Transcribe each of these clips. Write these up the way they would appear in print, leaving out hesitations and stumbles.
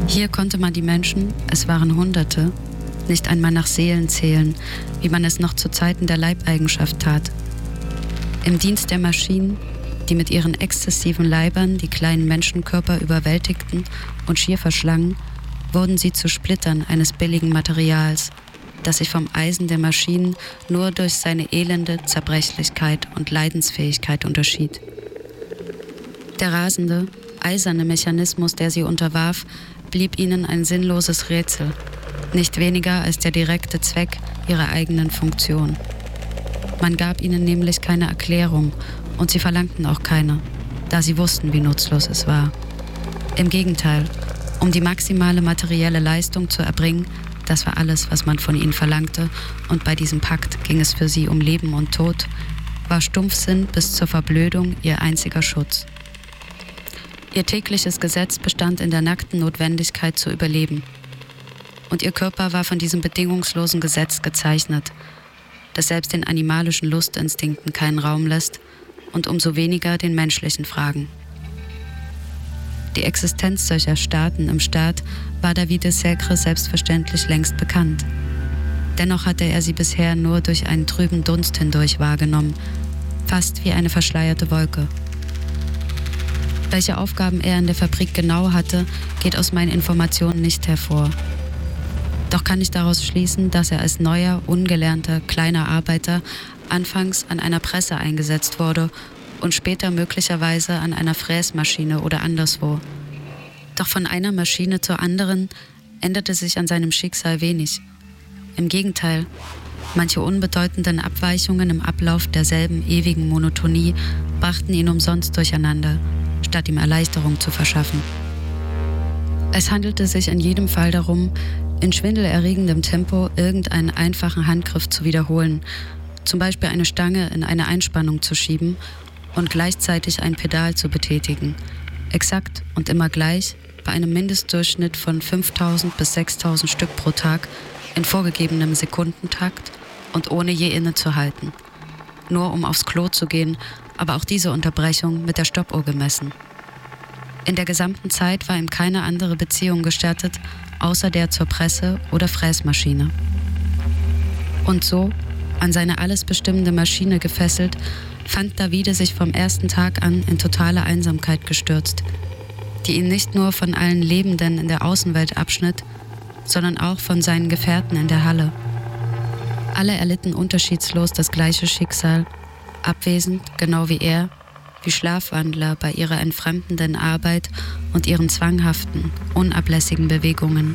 Hier konnte man die Menschen, es waren Hunderte, nicht einmal nach Seelen zählen, wie man es noch zu Zeiten der Leibeigenschaft tat. Im Dienst der Maschinen, die mit ihren exzessiven Leibern die kleinen Menschenkörper überwältigten und schier verschlangen, wurden sie zu Splittern eines billigen Materials, das sich vom Eisen der Maschinen nur durch seine elende Zerbrechlichkeit und Leidensfähigkeit unterschied. Der rasende, eiserne Mechanismus, der sie unterwarf, blieb ihnen ein sinnloses Rätsel, nicht weniger als der direkte Zweck ihrer eigenen Funktion. Man gab ihnen nämlich keine Erklärung und sie verlangten auch keine, da sie wussten, wie nutzlos es war. Im Gegenteil, um die maximale materielle Leistung zu erbringen, das war alles, was man von ihnen verlangte, und bei diesem Pakt ging es für sie um Leben und Tod, war Stumpfsinn bis zur Verblödung ihr einziger Schutz. Ihr tägliches Gesetz bestand in der nackten Notwendigkeit zu überleben. Und ihr Körper war von diesem bedingungslosen Gesetz gezeichnet, das selbst den animalischen Lustinstinkten keinen Raum lässt und umso weniger den menschlichen Fragen. Die Existenz solcher Staaten im Staat war David de Sècre selbstverständlich längst bekannt. Dennoch hatte er sie bisher nur durch einen trüben Dunst hindurch wahrgenommen, fast wie eine verschleierte Wolke. Welche Aufgaben er in der Fabrik genau hatte, geht aus meinen Informationen nicht hervor. Doch kann ich daraus schließen, dass er als neuer, ungelernter, kleiner Arbeiter anfangs an einer Presse eingesetzt wurde und später möglicherweise an einer Fräsmaschine oder anderswo. Doch von einer Maschine zur anderen änderte sich an seinem Schicksal wenig. Im Gegenteil, manche unbedeutenden Abweichungen im Ablauf derselben ewigen Monotonie brachten ihn umsonst durcheinander, statt ihm Erleichterung zu verschaffen. Es handelte sich in jedem Fall darum, in schwindelerregendem Tempo irgendeinen einfachen Handgriff zu wiederholen, zum Beispiel eine Stange in eine Einspannung zu schieben und gleichzeitig ein Pedal zu betätigen, exakt und immer gleich, bei einem Mindestdurchschnitt von 5.000 bis 6.000 Stück pro Tag in vorgegebenem Sekundentakt und ohne je innezuhalten. Nur um aufs Klo zu gehen, aber auch diese Unterbrechung mit der Stoppuhr gemessen. In der gesamten Zeit war ihm keine andere Beziehung gestattet, außer der zur Presse oder Fräsmaschine. Und so, an seine alles bestimmende Maschine gefesselt, fand Davide sich vom ersten Tag an in totale Einsamkeit gestürzt, die ihn nicht nur von allen Lebenden in der Außenwelt abschnitt, sondern auch von seinen Gefährten in der Halle. Alle erlitten unterschiedslos das gleiche Schicksal, abwesend, genau wie er, wie Schlafwandler bei ihrer entfremdenden Arbeit und ihren zwanghaften, unablässigen Bewegungen.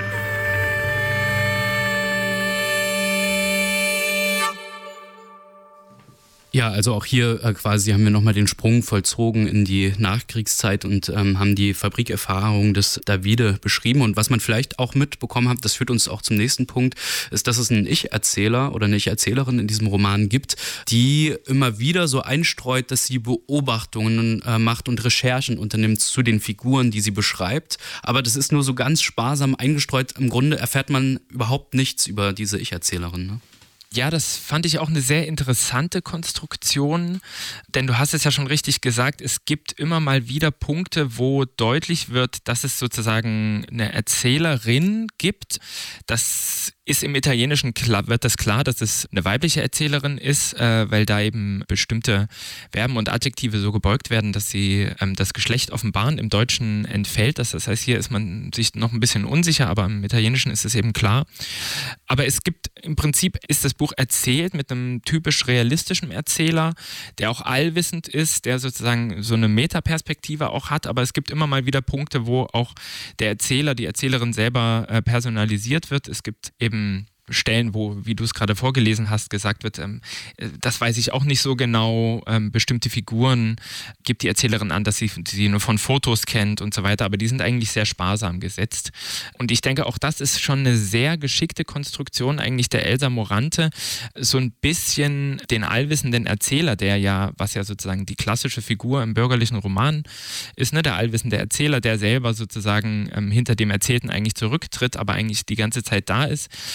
Ja, also auch hier quasi haben wir nochmal den Sprung vollzogen in die Nachkriegszeit und haben die Fabrikerfahrung des Davide beschrieben. Und was man vielleicht auch mitbekommen hat, das führt uns auch zum nächsten Punkt, ist, dass es einen Ich-Erzähler oder eine Ich-Erzählerin in diesem Roman gibt, die immer wieder so einstreut, dass sie Beobachtungen macht und Recherchen unternimmt zu den Figuren, die sie beschreibt. Aber das ist nur so ganz sparsam eingestreut. Im Grunde erfährt man überhaupt nichts über diese Ich-Erzählerin, ne? Ja, das fand ich auch eine sehr interessante Konstruktion, denn du hast es ja schon richtig gesagt, es gibt immer mal wieder Punkte, wo deutlich wird, dass es sozusagen eine Erzählerin gibt. Das ist im Italienischen wird das klar, dass es eine weibliche Erzählerin ist, weil da eben bestimmte Verben und Adjektive so gebeugt werden, dass sie das Geschlecht offenbaren. Im Deutschen entfällt das. Das heißt, hier ist man sich noch ein bisschen unsicher, aber im Italienischen ist es eben klar. Aber es gibt im Prinzip, ist das Buch erzählt mit einem typisch realistischen Erzähler, der auch allwissend ist, der sozusagen so eine Metaperspektive auch hat, aber es gibt immer mal wieder Punkte, wo auch der Erzähler, die Erzählerin selber personalisiert wird. Es gibt eben Stellen, wo, wie du es gerade vorgelesen hast, gesagt wird, das weiß ich auch nicht so genau, bestimmte Figuren gibt die Erzählerin an, dass sie nur von Fotos kennt und so weiter, aber die sind eigentlich sehr sparsam gesetzt. Und ich denke, auch das ist schon eine sehr geschickte Konstruktion eigentlich der Elsa Morante, so ein bisschen den allwissenden Erzähler, was ja sozusagen die klassische Figur im bürgerlichen Roman ist, ne, der allwissende Erzähler, der selber sozusagen hinter dem Erzählten eigentlich zurücktritt, aber eigentlich die ganze Zeit da ist, den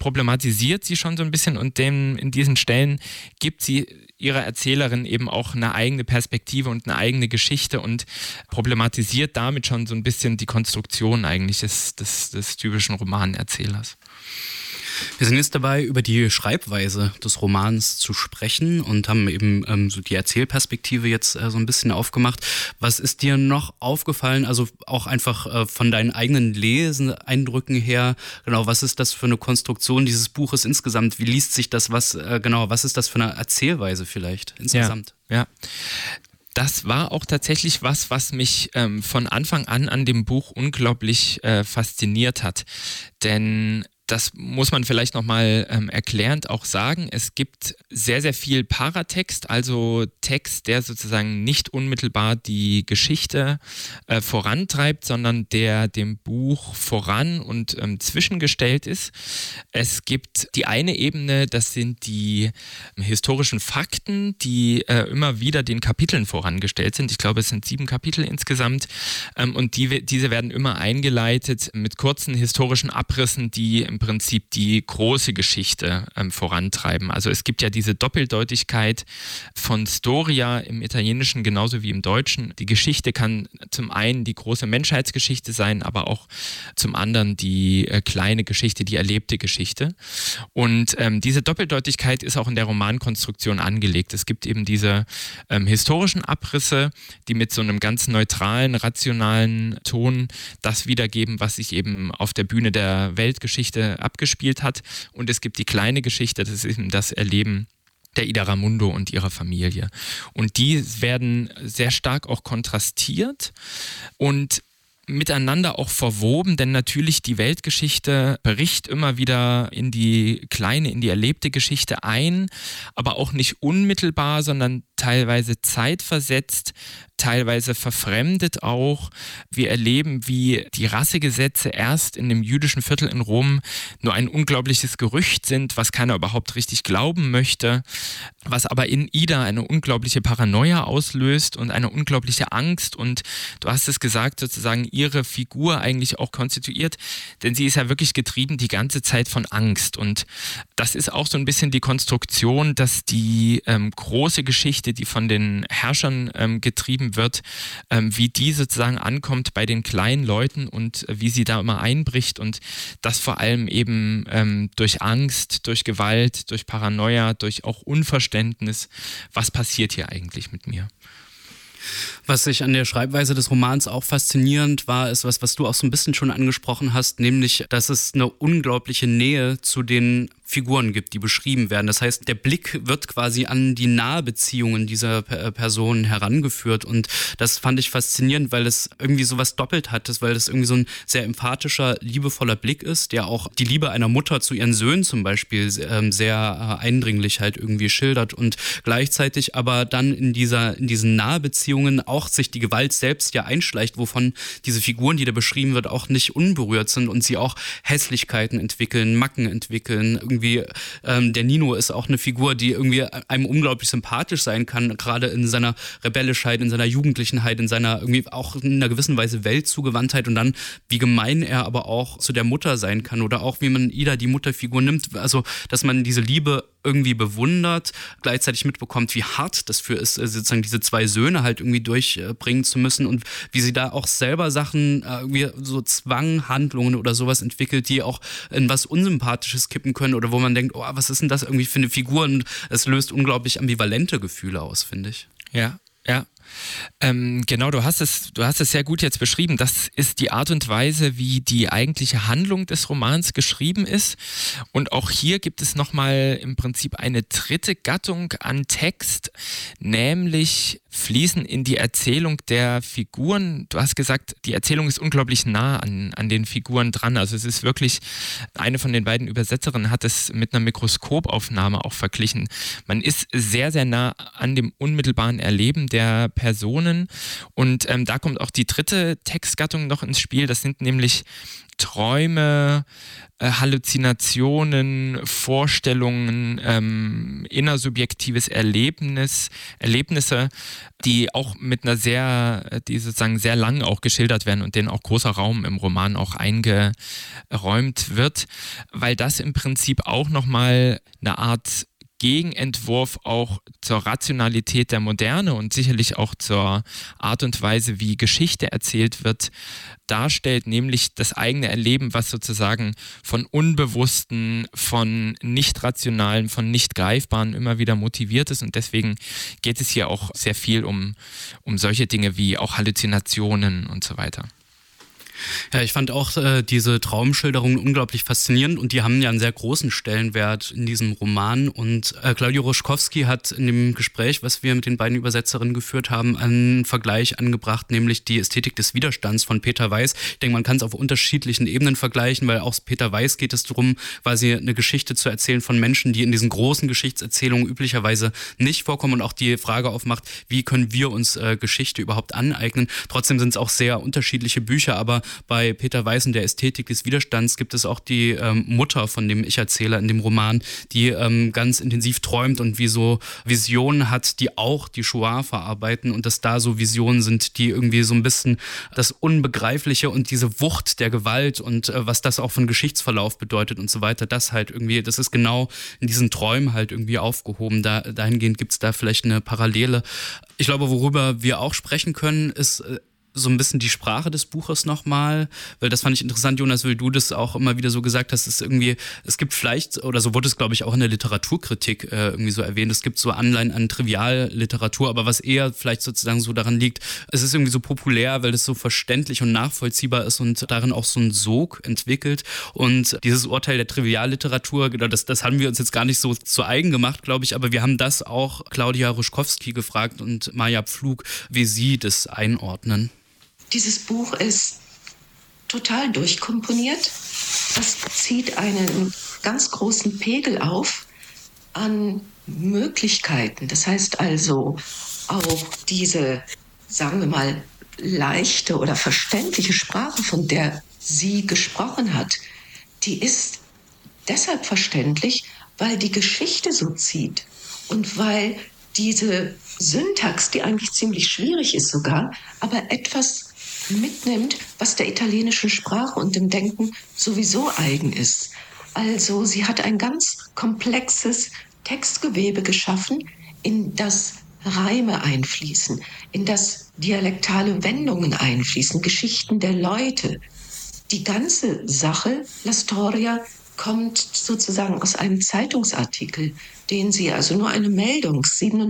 problematisiert sie schon so ein bisschen und in diesen Stellen gibt sie ihrer Erzählerin eben auch eine eigene Perspektive und eine eigene Geschichte und problematisiert damit schon so ein bisschen die Konstruktion eigentlich des typischen Romanerzählers. Wir sind jetzt dabei, über die Schreibweise des Romans zu sprechen und haben eben so die Erzählperspektive jetzt so ein bisschen aufgemacht. Was ist dir noch aufgefallen, also auch einfach von deinen eigenen Leseeindrücken her, genau, was ist das für eine Konstruktion dieses Buches insgesamt? Wie liest sich das, was ist das für eine Erzählweise vielleicht insgesamt? Ja. Das war auch tatsächlich was mich von Anfang an dem Buch unglaublich fasziniert hat. Denn das muss man vielleicht nochmal erklärend auch sagen. Es gibt sehr, sehr viel Paratext, also Text, der sozusagen nicht unmittelbar die Geschichte vorantreibt, sondern der dem Buch voran und zwischengestellt ist. Es gibt die eine Ebene, das sind die historischen Fakten, die immer wieder den Kapiteln vorangestellt sind. Ich glaube, es sind 7 Kapitel insgesamt und diese werden immer eingeleitet mit kurzen historischen Abrissen, die im Prinzip die große Geschichte vorantreiben. Also es gibt ja diese Doppeldeutigkeit von Storia im Italienischen genauso wie im Deutschen. Die Geschichte kann zum einen die große Menschheitsgeschichte sein, aber auch zum anderen die kleine Geschichte, die erlebte Geschichte. Und diese Doppeldeutigkeit ist auch in der Romankonstruktion angelegt. Es gibt eben diese historischen Abrisse, die mit so einem ganz neutralen, rationalen Ton das wiedergeben, was sich eben auf der Bühne der Weltgeschichte abgespielt hat. Und es gibt die kleine Geschichte, das ist eben das Erleben der Ida Ramundo und ihrer Familie. Und die werden sehr stark auch kontrastiert und miteinander auch verwoben, denn natürlich die Weltgeschichte bricht immer wieder in die erlebte Geschichte ein, aber auch nicht unmittelbar, sondern teilweise zeitversetzt, teilweise verfremdet auch. Wir erleben, wie die Rassegesetze erst in dem jüdischen Viertel in Rom nur ein unglaubliches Gerücht sind, was keiner überhaupt richtig glauben möchte, was aber in Ida eine unglaubliche Paranoia auslöst und eine unglaubliche Angst und du hast es gesagt, sozusagen ihre Figur eigentlich auch konstituiert, denn sie ist ja wirklich getrieben die ganze Zeit von Angst und das ist auch so ein bisschen die Konstruktion, dass die große Geschichte, die von den Herrschern getrieben wird, wie die sozusagen ankommt bei den kleinen Leuten und wie sie da immer einbricht und das vor allem eben durch Angst, durch Gewalt, durch Paranoia, durch auch Unverständnis, was passiert hier eigentlich mit mir? Was ich an der Schreibweise des Romans auch faszinierend war, ist was du auch so ein bisschen schon angesprochen hast, nämlich, dass es eine unglaubliche Nähe zu den Figuren gibt, die beschrieben werden. Das heißt, der Blick wird quasi an die Nahbeziehungen dieser Personen herangeführt und das fand ich faszinierend, weil es irgendwie sowas doppelt hat, weil das irgendwie so ein sehr empathischer, liebevoller Blick ist, der auch die Liebe einer Mutter zu ihren Söhnen zum Beispiel sehr eindringlich halt irgendwie schildert und gleichzeitig aber dann in diesen Nahbeziehungen auch sich die Gewalt selbst ja einschleicht, wovon diese Figuren, die da beschrieben wird, auch nicht unberührt sind und sie auch Hässlichkeiten entwickeln, Macken entwickeln, irgendwie der Nino ist auch eine Figur, die irgendwie einem unglaublich sympathisch sein kann, gerade in seiner Rebellischheit, in seiner Jugendlichenheit, in seiner irgendwie auch in einer gewissen Weise Weltzugewandtheit und dann, wie gemein er aber auch zu der Mutter sein kann oder auch, wie man Ida die Mutterfigur nimmt, also, dass man diese Liebe irgendwie bewundert, gleichzeitig mitbekommt, wie hart das für ist, sozusagen diese 2 Söhne halt irgendwie durchbringen zu müssen und wie sie da auch selber Sachen, irgendwie so Zwanghandlungen oder sowas entwickelt, die auch in was Unsympathisches kippen können oder wo man denkt, oh, was ist denn das irgendwie für eine Figur und es löst unglaublich ambivalente Gefühle aus, finde ich. Ja. Genau, du hast es sehr gut jetzt beschrieben. Das ist die Art und Weise, wie die eigentliche Handlung des Romans geschrieben ist. Und auch hier gibt es nochmal im Prinzip eine dritte Gattung an Text, nämlich fließen in die Erzählung der Figuren. Du hast gesagt, die Erzählung ist unglaublich nah an den Figuren dran. Also es ist wirklich, eine von den beiden Übersetzerinnen hat es mit einer Mikroskopaufnahme auch verglichen. Man ist sehr, sehr nah an dem unmittelbaren Erleben der Personen. Und da kommt auch die dritte Textgattung noch ins Spiel. Das sind nämlich Träume, Halluzinationen, Vorstellungen, innersubjektives Erlebnisse, die auch die sozusagen sehr lang auch geschildert werden und denen auch großer Raum im Roman auch eingeräumt wird, weil das im Prinzip auch nochmal eine Art Gegenentwurf auch zur Rationalität der Moderne und sicherlich auch zur Art und Weise, wie Geschichte erzählt wird, darstellt, nämlich das eigene Erleben, was sozusagen von Unbewussten, von Nicht-Rationalen, von Nicht-Greifbaren immer wieder motiviert ist. Und deswegen geht es hier auch sehr viel um solche Dinge wie auch Halluzinationen und so weiter. Ja, ich fand auch diese Traumschilderungen unglaublich faszinierend und die haben ja einen sehr großen Stellenwert in diesem Roman. Und Claudio Ruschkowski hat in dem Gespräch, was wir mit den beiden Übersetzerinnen geführt haben, einen Vergleich angebracht, nämlich die Ästhetik des Widerstands von Peter Weiß. Ich denke, man kann es auf unterschiedlichen Ebenen vergleichen, weil auch Peter Weiß geht es darum, quasi eine Geschichte zu erzählen von Menschen, die in diesen großen Geschichtserzählungen üblicherweise nicht vorkommen und auch die Frage aufmacht, wie können wir uns Geschichte überhaupt aneignen. Trotzdem sind es auch sehr unterschiedliche Bücher, aber bei Peter Weiß in der Ästhetik des Widerstands gibt es auch die Mutter von dem Ich-Erzähler in dem Roman, die ganz intensiv träumt und wie so Visionen hat, die auch die Shoah verarbeiten und dass da so Visionen sind, die irgendwie so ein bisschen das Unbegreifliche und diese Wucht der Gewalt und was das auch von Geschichtsverlauf bedeutet und so weiter, das ist genau in diesen Träumen halt irgendwie aufgehoben. Dahingehend gibt es da vielleicht eine Parallele. Ich glaube, worüber wir auch sprechen können, ist so ein bisschen die Sprache des Buches nochmal, weil das fand ich interessant, Jonas, weil du das auch immer wieder so gesagt hast, es gibt vielleicht, oder so wurde es, glaube ich, auch in der Literaturkritik irgendwie so erwähnt, es gibt so Anleihen an Trivialliteratur, aber was eher vielleicht sozusagen so daran liegt, es ist irgendwie so populär, weil es so verständlich und nachvollziehbar ist und darin auch so einen Sog entwickelt und dieses Urteil der Trivialliteratur, genau, das haben wir uns jetzt gar nicht so zu eigen gemacht, glaube ich, aber wir haben das auch Claudia Ruschkowski gefragt und Maja Pflug, wie sie das einordnen. Dieses Buch ist total durchkomponiert. Das zieht einen ganz großen Pegel auf an Möglichkeiten. Das heißt also auch diese, sagen wir mal, leichte oder verständliche Sprache, von der sie gesprochen hat, die ist deshalb verständlich, weil die Geschichte so zieht und weil diese Syntax, die eigentlich ziemlich schwierig ist sogar, aber etwas mitnimmt, was der italienischen Sprache und dem Denken sowieso eigen ist. Also sie hat ein ganz komplexes Textgewebe geschaffen, in das Reime einfließen, in das dialektale Wendungen einfließen, Geschichten der Leute. Die ganze Sache, La Storia, kommt sozusagen aus einem Zeitungsartikel, den sie, also nur eine Meldung,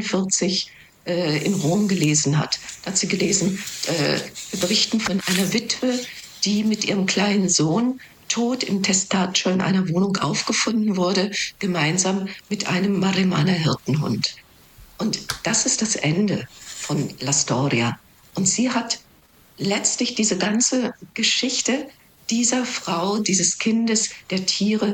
47 in Rom gelesen hat. Da hat sie gelesen, Berichten von einer Witwe, die mit ihrem kleinen Sohn tot im Testaccio in einer Wohnung aufgefunden wurde, gemeinsam mit einem Maremmaner Hirtenhund. Und das ist das Ende von La Storia. Und sie hat letztlich diese ganze Geschichte dieser Frau, dieses Kindes, der Tiere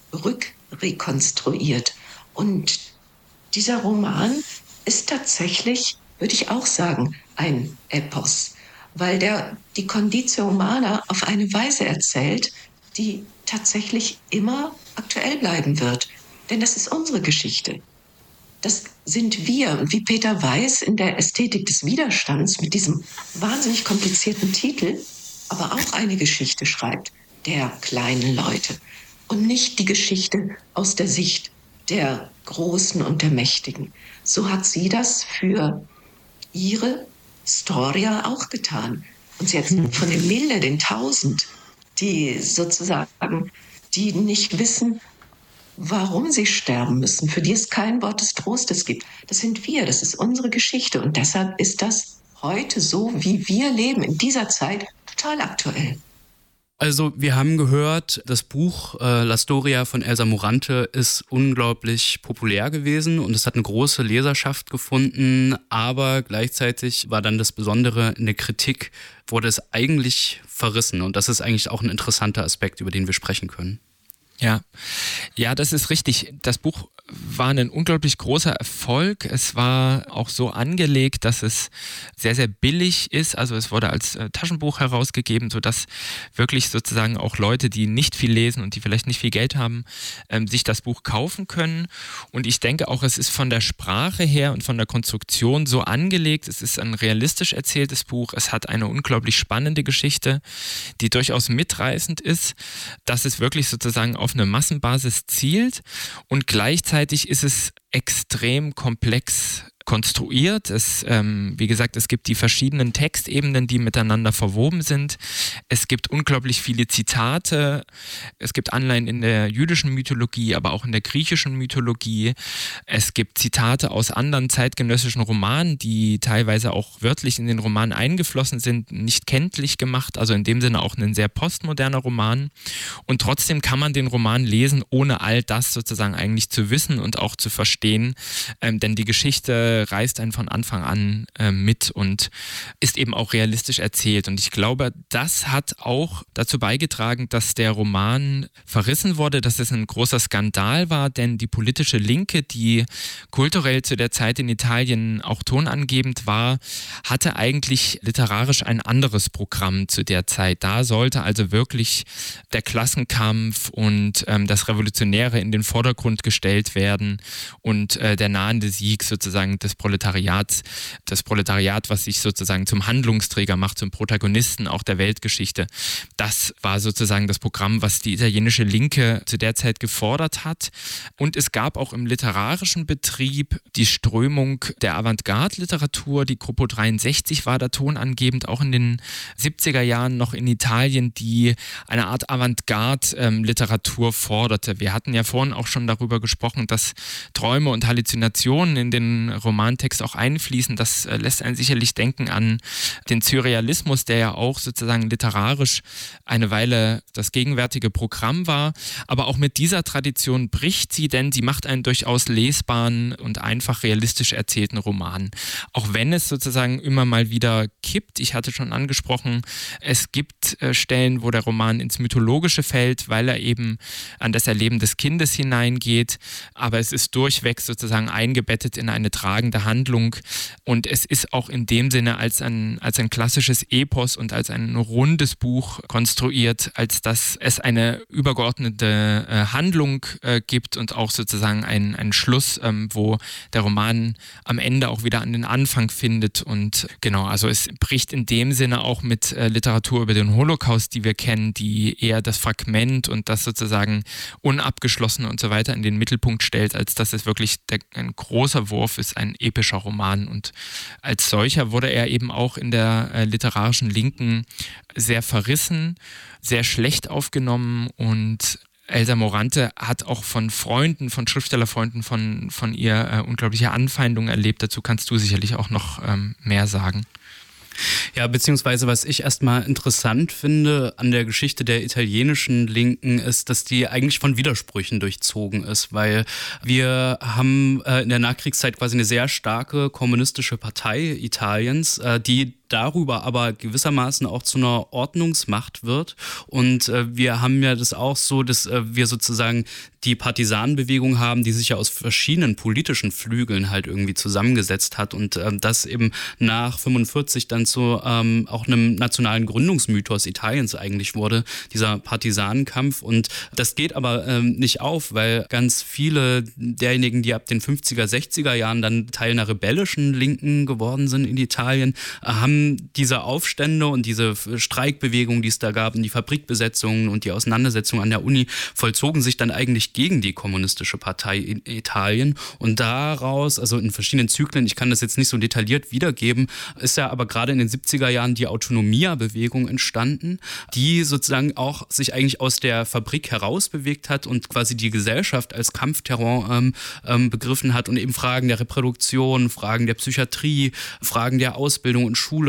rückrekonstruiert. Und dieser Roman ist tatsächlich, würde ich auch sagen, ein Epos, weil der die Conditio Humana auf eine Weise erzählt, die tatsächlich immer aktuell bleiben wird. Denn das ist unsere Geschichte. Das sind wir. Und wie Peter Weiß in der Ästhetik des Widerstands mit diesem wahnsinnig komplizierten Titel aber auch eine Geschichte schreibt, der kleinen Leute. Und nicht die Geschichte aus der Sicht der Großen und der Mächtigen. So hat sie das für ihre Storia auch getan. Und sie hat von den Milde, den 1000, die sozusagen, die nicht wissen, warum sie sterben müssen, für die es kein Wort des Trostes gibt. Das sind wir, das ist unsere Geschichte. Und deshalb ist das heute so, wie wir leben, in dieser Zeit, total aktuell. Also wir haben gehört, das Buch La Storia von Elsa Morante ist unglaublich populär gewesen und es hat eine große Leserschaft gefunden, aber gleichzeitig war dann das Besondere, in der Kritik wurde es eigentlich verrissen und das ist eigentlich auch ein interessanter Aspekt, über den wir sprechen können. Ja, das ist richtig. Das Buch war ein unglaublich großer Erfolg. Es war auch so angelegt, dass es sehr, sehr billig ist. Also es wurde als Taschenbuch herausgegeben, sodass wirklich sozusagen auch Leute, die nicht viel lesen und die vielleicht nicht viel Geld haben, sich das Buch kaufen können. Und ich denke auch, es ist von der Sprache her und von der Konstruktion so angelegt. Es ist ein realistisch erzähltes Buch. Es hat eine unglaublich spannende Geschichte, die durchaus mitreißend ist, dass es wirklich sozusagen auf eine Massenbasis zielt und gleichzeitig ist es extrem komplex konstruiert. Wie gesagt, es gibt die verschiedenen Textebenen, die miteinander verwoben sind. Es gibt unglaublich viele Zitate. Es gibt Anleihen in der jüdischen Mythologie, aber auch in der griechischen Mythologie. Es gibt Zitate aus anderen zeitgenössischen Romanen, die teilweise auch wörtlich in den Roman eingeflossen sind, nicht kenntlich gemacht, also in dem Sinne auch ein sehr postmoderner Roman. Und trotzdem kann man den Roman lesen, ohne all das sozusagen eigentlich zu wissen und auch zu verstehen, denn die Geschichte reißt einen von Anfang an mit und ist eben auch realistisch erzählt. Und ich glaube, das hat auch dazu beigetragen, dass der Roman verrissen wurde, dass es ein großer Skandal war, denn die politische Linke, die kulturell zu der Zeit in Italien auch tonangebend war, hatte eigentlich literarisch ein anderes Programm zu der Zeit. Da sollte also wirklich der Klassenkampf und das Revolutionäre in den Vordergrund gestellt werden und der nahende Sieg sozusagen des Proletariats, das Proletariat, was sich sozusagen zum Handlungsträger macht, zum Protagonisten auch der Weltgeschichte. Das war sozusagen das Programm, was die italienische Linke zu der Zeit gefordert hat. Und es gab auch im literarischen Betrieb die Strömung der Avantgarde-Literatur. Die Gruppo 63 war da tonangebend, auch in den 70er Jahren noch in Italien, die eine Art Avantgarde-Literatur forderte. Wir hatten ja vorhin auch schon darüber gesprochen, dass Träume und Halluzinationen in den Romantext auch einfließen. Das lässt einen sicherlich denken an den Surrealismus, der ja auch sozusagen literarisch eine Weile das gegenwärtige Programm war. Aber auch mit dieser Tradition bricht sie, denn sie macht einen durchaus lesbaren und einfach realistisch erzählten Roman. Auch wenn es sozusagen immer mal wieder kippt. Ich hatte schon angesprochen, es gibt Stellen, wo der Roman ins Mythologische fällt, weil er eben an das Erleben des Kindes hineingeht. Aber es ist durchweg sozusagen eingebettet in eine tragende Handlung und es ist auch in dem Sinne als ein klassisches Epos und als ein rundes Buch konstruiert, als dass es eine übergeordnete Handlung gibt und auch sozusagen einen Schluss, wo der Roman am Ende auch wieder an den Anfang findet und genau, also es bricht in dem Sinne auch mit Literatur über den Holocaust, die wir kennen, die eher das Fragment und das sozusagen Unabgeschlossene und so weiter in den Mittelpunkt stellt, als dass es wirklich ein großer Wurf ist, ein epischer Roman und als solcher wurde er eben auch in der literarischen Linken sehr verrissen, sehr schlecht aufgenommen und Elsa Morante hat auch von Freunden, von Schriftstellerfreunden von ihr unglaubliche Anfeindungen erlebt. Dazu kannst du sicherlich auch noch mehr sagen. Ja, beziehungsweise was ich erstmal interessant finde an der Geschichte der italienischen Linken ist, dass die eigentlich von Widersprüchen durchzogen ist, weil wir haben in der Nachkriegszeit quasi eine sehr starke kommunistische Partei Italiens, die darüber aber gewissermaßen auch zu einer Ordnungsmacht wird. Und wir haben ja das auch so, dass wir sozusagen die Partisanenbewegung haben, die sich ja aus verschiedenen politischen Flügeln halt irgendwie zusammengesetzt hat und das eben nach 45 dann zu auch einem nationalen Gründungsmythos Italiens eigentlich wurde, dieser Partisanenkampf. Und das geht aber nicht auf, weil ganz viele derjenigen, die ab den 50er, 60er Jahren dann Teil einer rebellischen Linken geworden sind in Italien, haben diese Aufstände und diese Streikbewegung, die es da gab, und die Fabrikbesetzungen und die Auseinandersetzungen an der Uni vollzogen sich dann eigentlich gegen die kommunistische Partei in Italien. Und daraus, also in verschiedenen Zyklen, ich kann das jetzt nicht so detailliert wiedergeben, ist ja aber gerade in den 70er Jahren die Autonomia-Bewegung entstanden, die sozusagen auch sich eigentlich aus der Fabrik herausbewegt hat und quasi die Gesellschaft als Kampfterrain begriffen hat und eben Fragen der Reproduktion, Fragen der Psychiatrie, Fragen der Ausbildung und Schule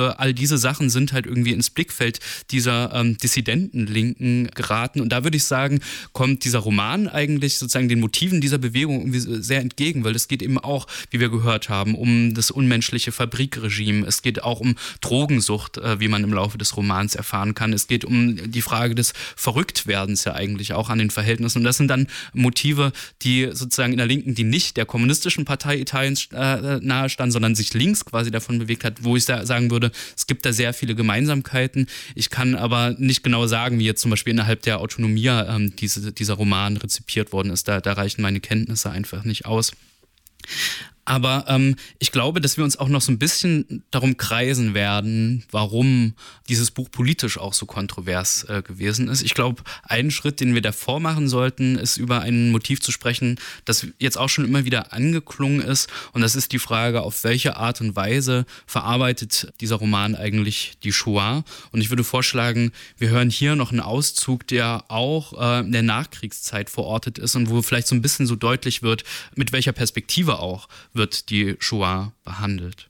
Schule, all diese Sachen sind halt irgendwie ins Blickfeld dieser Dissidenten-Linken geraten. Und da würde ich sagen, kommt dieser Roman eigentlich sozusagen den Motiven dieser Bewegung irgendwie sehr entgegen, weil es geht eben auch, wie wir gehört haben, um das unmenschliche Fabrikregime. Es geht auch um Drogensucht, wie man im Laufe des Romans erfahren kann. Es geht um die Frage des Verrücktwerdens ja eigentlich auch an den Verhältnissen. Und das sind dann Motive, die sozusagen in der Linken, die nicht der kommunistischen Partei Italiens nahe stand, sondern sich links quasi davon bewegt hat, wo ich sagen würde, es gibt da sehr viele Gemeinsamkeiten. Ich kann aber nicht genau sagen, wie jetzt zum Beispiel innerhalb der Autonomia dieser Roman rezipiert worden ist. Da reichen meine Kenntnisse einfach nicht aus. Aber ich glaube, dass wir uns auch noch so ein bisschen darum kreisen werden, warum dieses Buch politisch auch so kontrovers gewesen ist. Ich glaube, ein Schritt, den wir davor machen sollten, ist über ein Motiv zu sprechen, das jetzt auch schon immer wieder angeklungen ist. Und das ist die Frage, auf welche Art und Weise verarbeitet dieser Roman eigentlich die Shoah. Und ich würde vorschlagen, wir hören hier noch einen Auszug, der auch in der Nachkriegszeit verortet ist und wo vielleicht so ein bisschen so deutlich wird, mit welcher Perspektive auch wird die Shoah behandelt.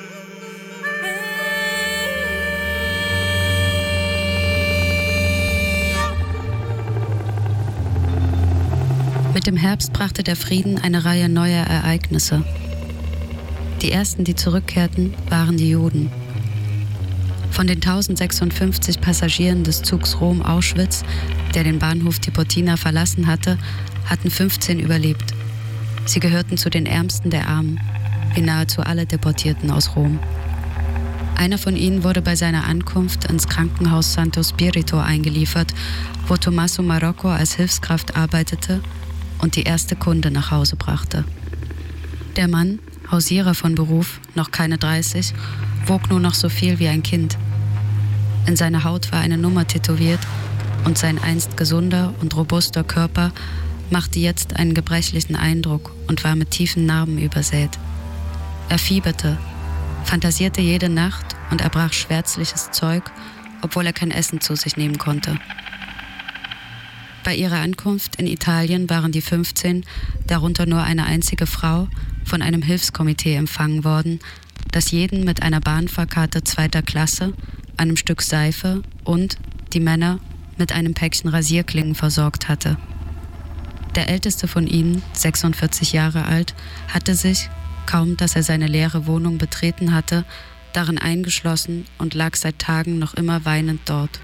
Mit dem Herbst brachte der Frieden eine Reihe neuer Ereignisse. Die ersten, die zurückkehrten, waren die Juden. Von den 1056 Passagieren des Zugs Rom-Auschwitz, der den Bahnhof Tiburtina verlassen hatte, hatten 15 überlebt. Sie gehörten zu den Ärmsten der Armen, wie nahezu alle Deportierten aus Rom. Einer von ihnen wurde bei seiner Ankunft ins Krankenhaus Santo Spirito eingeliefert, wo Tommaso Marocco als Hilfskraft arbeitete und die erste Kunde nach Hause brachte. Der Mann, Hausierer von Beruf, noch keine 30, wog nur noch so viel wie ein Kind. In seiner Haut war eine Nummer tätowiert und sein einst gesunder und robuster Körper machte jetzt einen gebrechlichen Eindruck und war mit tiefen Narben übersät. Er fieberte, fantasierte jede Nacht und erbrach schwärzliches Zeug, obwohl er kein Essen zu sich nehmen konnte. Bei ihrer Ankunft in Italien waren die 15, darunter nur eine einzige Frau, von einem Hilfskomitee empfangen worden, das jeden mit einer Bahnfahrkarte 2. Klasse, einem Stück Seife und, die Männer, mit einem Päckchen Rasierklingen versorgt hatte. Der älteste von ihnen, 46 Jahre alt, hatte sich, kaum dass er seine leere Wohnung betreten hatte, darin eingeschlossen und lag seit Tagen noch immer weinend dort.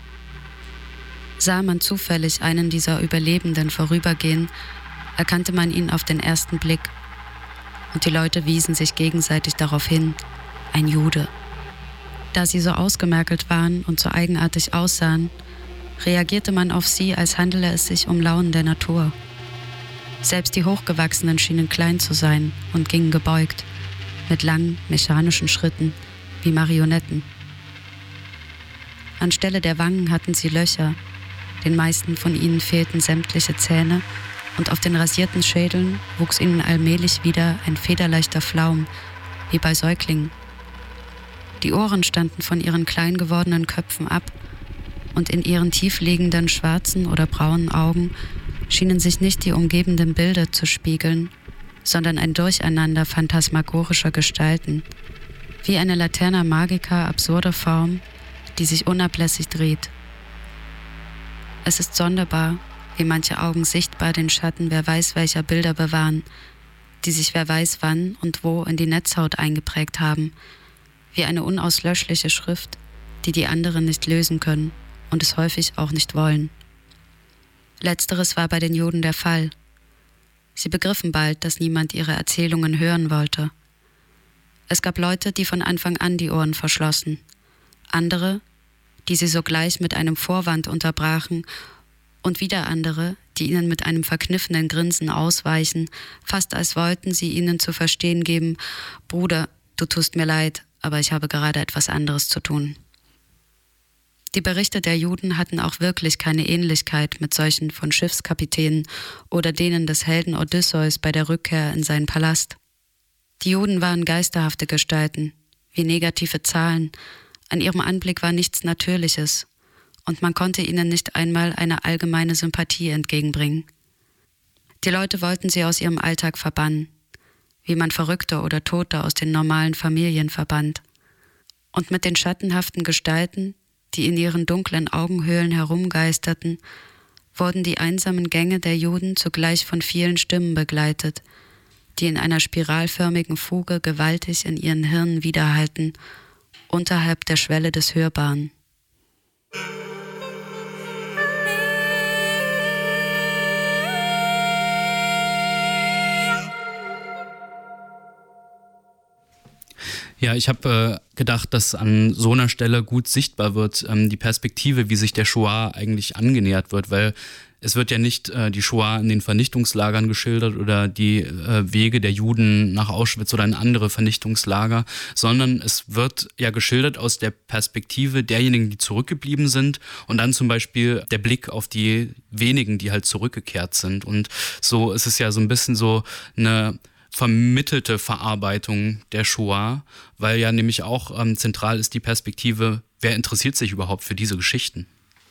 Sah man zufällig einen dieser Überlebenden vorübergehen, erkannte man ihn auf den ersten Blick. Und die Leute wiesen sich gegenseitig darauf hin, ein Jude. Da sie so ausgemergelt waren und so eigenartig aussahen, reagierte man auf sie, als handele es sich um Launen der Natur. Selbst die Hochgewachsenen schienen klein zu sein und gingen gebeugt, mit langen, mechanischen Schritten, wie Marionetten. Anstelle der Wangen hatten sie Löcher, den meisten von ihnen fehlten sämtliche Zähne und auf den rasierten Schädeln wuchs ihnen allmählich wieder ein federleichter Flaum, wie bei Säuglingen. Die Ohren standen von ihren klein gewordenen Köpfen ab und in ihren tiefliegenden schwarzen oder braunen Augen schienen sich nicht die umgebenden Bilder zu spiegeln, sondern ein Durcheinander phantasmagorischer Gestalten, wie eine Laterna Magica absurder Form, die sich unablässig dreht. Es ist sonderbar, wie manche Augen sichtbar den Schatten wer weiß welcher Bilder bewahren, die sich wer weiß wann und wo in die Netzhaut eingeprägt haben, wie eine unauslöschliche Schrift, die die anderen nicht lösen können und es häufig auch nicht wollen. Letzteres war bei den Juden der Fall. Sie begriffen bald, dass niemand ihre Erzählungen hören wollte. Es gab Leute, die von Anfang an die Ohren verschlossen. Andere, die sie sogleich mit einem Vorwand unterbrachen und wieder andere, die ihnen mit einem verkniffenen Grinsen ausweichen, fast als wollten sie ihnen zu verstehen geben, Bruder, du tust mir leid, aber ich habe gerade etwas anderes zu tun. Die Berichte der Juden hatten auch wirklich keine Ähnlichkeit mit solchen von Schiffskapitänen oder denen des Helden Odysseus bei der Rückkehr in seinen Palast. Die Juden waren geisterhafte Gestalten, wie negative Zahlen. An ihrem Anblick war nichts Natürliches und man konnte ihnen nicht einmal eine allgemeine Sympathie entgegenbringen. Die Leute wollten sie aus ihrem Alltag verbannen, wie man Verrückte oder Tote aus den normalen Familien verbannt. Und mit den schattenhaften Gestalten, die in ihren dunklen Augenhöhlen herumgeisterten, wurden die einsamen Gänge der Juden zugleich von vielen Stimmen begleitet, die in einer spiralförmigen Fuge gewaltig in ihren Hirnen widerhallten, unterhalb der Schwelle des Hörbaren. Ja, ich habe gedacht, dass an so einer Stelle gut sichtbar wird, die Perspektive, wie sich der Shoah eigentlich angenähert wird, weil es wird ja nicht die Shoah in den Vernichtungslagern geschildert oder die Wege der Juden nach Auschwitz oder in andere Vernichtungslager, sondern es wird ja geschildert aus der Perspektive derjenigen, die zurückgeblieben sind und dann zum Beispiel der Blick auf die wenigen, die halt zurückgekehrt sind. Und so ist es ja so ein bisschen so eine vermittelte Verarbeitung der Shoah, weil ja nämlich auch zentral ist die Perspektive, wer interessiert sich überhaupt für diese Geschichten?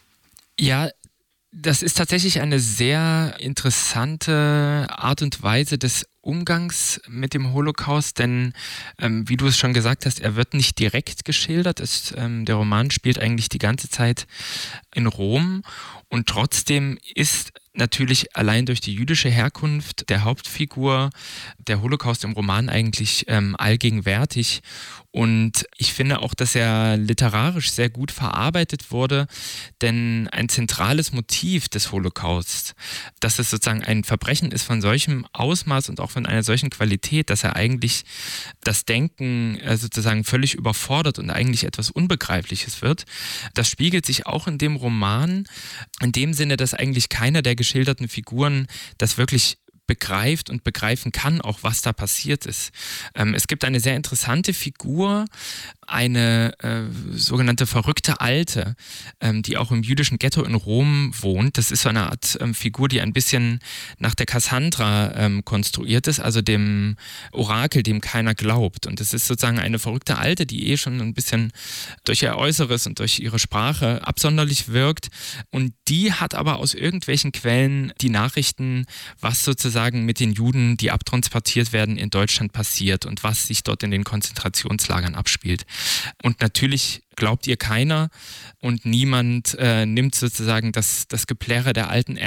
Ja, das ist tatsächlich eine sehr interessante Art und Weise des Umgangs mit dem Holocaust, denn wie du es schon gesagt hast, er wird nicht direkt geschildert. Der Roman spielt eigentlich die ganze Zeit in Rom und trotzdem ist natürlich allein durch die jüdische Herkunft der Hauptfigur der Holocaust im Roman eigentlich allgegenwärtig. Und ich finde auch, dass er literarisch sehr gut verarbeitet wurde, denn ein zentrales Motiv des Holocaust, dass es sozusagen ein Verbrechen ist von solchem Ausmaß und auch von einer solchen Qualität, dass er eigentlich das Denken sozusagen völlig überfordert und eigentlich etwas Unbegreifliches wird. Das spiegelt sich auch in dem Roman, in dem Sinne, dass eigentlich keiner der geschilderten Figuren das wirklich begreift und begreifen kann, auch was da passiert ist. Es gibt eine sehr interessante Figur, eine sogenannte verrückte Alte, die auch im jüdischen Ghetto in Rom wohnt. Das ist so eine Art Figur, die ein bisschen nach der Cassandra konstruiert ist, also dem Orakel, dem keiner glaubt. Und es ist sozusagen eine verrückte Alte, die schon ein bisschen durch ihr Äußeres und durch ihre Sprache absonderlich wirkt. Und die hat aber aus irgendwelchen Quellen die Nachrichten, was sozusagen mit den Juden, die abtransportiert werden, in Deutschland passiert und was sich dort in den Konzentrationslagern abspielt. Und natürlich glaubt ihr keiner und niemand nimmt sozusagen das Geplärre der alten